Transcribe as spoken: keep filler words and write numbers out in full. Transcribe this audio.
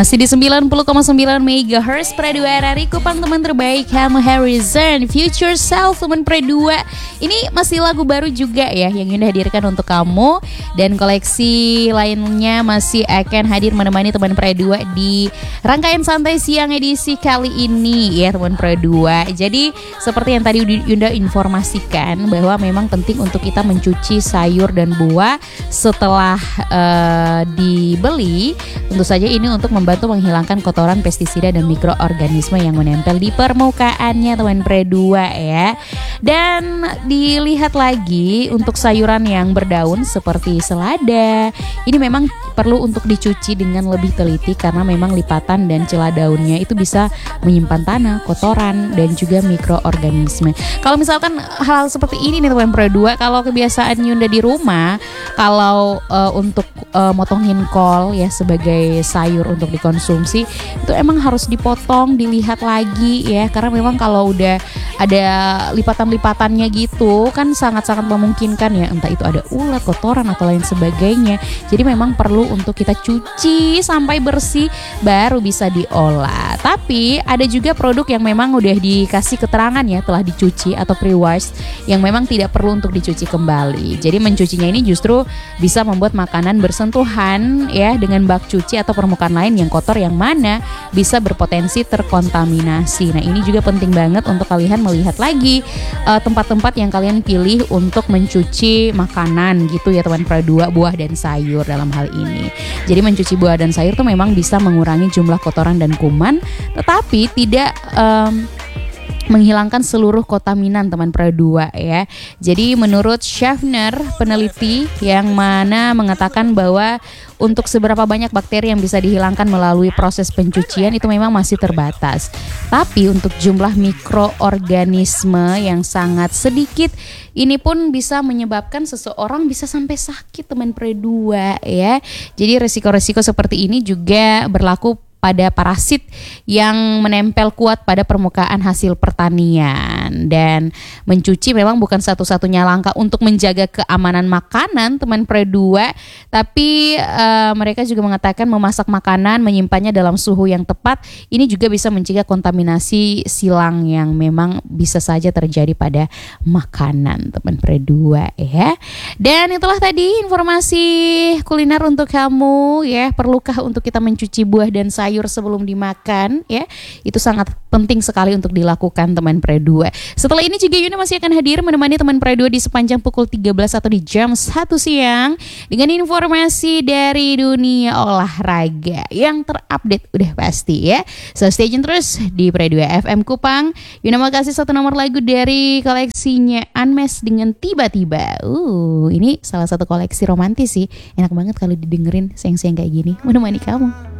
Masih di sembilan puluh koma sembilan megahertz Pre dua R R I Kupang, teman terbaik kamu Harrison Future Self, teman Pre dua. Ini masih lagu baru juga ya yang Yunda hadirkan untuk kamu. Dan koleksi lainnya masih akan hadir menemani teman Pre dua di rangkaian santai siang edisi kali ini ya teman Pre dua. Jadi seperti yang tadi Yunda informasikan bahwa memang penting untuk kita mencuci sayur dan buah setelah uh, dibeli. Tentu saja ini untuk membantu menghilangkan kotoran, pestisida dan mikroorganisme yang menempel di permukaannya teman Pre dua ya. Dan dilihat lagi untuk sayuran yang berdaun seperti selada, ini memang perlu untuk dicuci dengan lebih teliti karena memang lipatan dan celah daunnya itu bisa menyimpan tanah, kotoran dan juga mikroorganisme. Kalau misalkan hal seperti ini nih teman Pre dua, kalau kebiasaan Yunda di rumah, kalau uh, untuk uh, motongin kol ya sebagai sayur untuk dikonsumsi, itu emang harus dipotong, dilihat lagi ya, karena memang kalau udah ada lipatan-lipatannya gitu kan sangat-sangat memungkinkan ya, entah itu ada ulat, kotoran atau lain sebagainya. Jadi memang perlu untuk kita cuci sampai bersih baru bisa diolah. Tapi ada juga produk yang memang udah dikasih keterangan ya telah dicuci atau pre-wash yang memang tidak perlu untuk dicuci kembali. Jadi mencucinya ini justru bisa membuat makanan bersentuhan ya dengan bak cuci atau permukaan lain yang kotor yang mana bisa berpotensi terkontaminasi. Nah, ini juga penting banget untuk kalian melihat lagi uh, tempat-tempat yang kalian pilih untuk mencuci makanan gitu ya teman Pre dua, buah dan sayur dalam hal ini. Jadi mencuci buah dan sayur tuh memang bisa mengurangi jumlah kotoran dan kuman, tetapi tidak um, menghilangkan seluruh kontaminan teman Pre dua ya. Jadi menurut Schaffner, peneliti yang mana mengatakan bahwa untuk seberapa banyak bakteri yang bisa dihilangkan melalui proses pencucian itu memang masih terbatas. Tapi untuk jumlah mikroorganisme yang sangat sedikit, ini pun bisa menyebabkan seseorang bisa sampai sakit teman Pre dua ya. Jadi resiko-resiko seperti ini juga berlaku pada parasit yang menempel kuat pada permukaan hasil pertanian. Dan mencuci memang bukan satu-satunya langkah untuk menjaga keamanan makanan teman Pre dua, tapi uh, mereka juga mengatakan memasak makanan, menyimpannya dalam suhu yang tepat, ini juga bisa mencegah kontaminasi silang yang memang bisa saja terjadi pada makanan teman Pre dua ya. Dan itulah tadi informasi kuliner untuk kamu ya. Perlukah untuk kita mencuci buah dan sayur sayur sebelum dimakan ya, itu sangat penting sekali untuk dilakukan teman Pre dua. Setelah ini juga Yuna masih akan hadir menemani teman Pre dua di sepanjang pukul tiga belas atau di jam satu siang dengan informasi dari dunia olahraga yang terupdate udah pasti ya. So stay tune terus di Pre dua F M Kupang. Yuna mau kasih satu nomor lagu dari koleksinya Unmesh dengan Tiba-Tiba. Uh, ini salah satu koleksi romantis sih. Enak banget kalau didengerin siang-siang kayak gini menemani kamu.